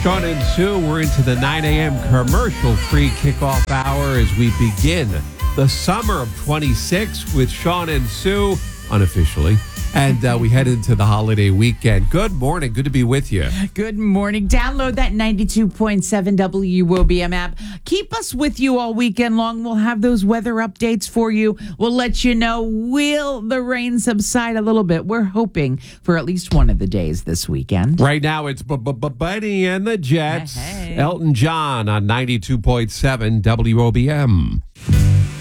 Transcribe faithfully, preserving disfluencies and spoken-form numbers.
Sean and Sue, we're into the nine a.m. commercial-free kickoff hour as we begin the summer of twenty-six with Sean and Sue, unofficially. And uh, we head into the holiday weekend. Good morning. Good to be with you. Good morning. Download that ninety-two point seven W O B M app. Keep us with you all weekend long. We'll have those weather updates for you. We'll let you know, will the rain subside a little bit? We're hoping for at least one of the days this weekend. Right now, it's Buddy and the Jets. Hey, hey. Elton John on ninety-two point seven W O B M.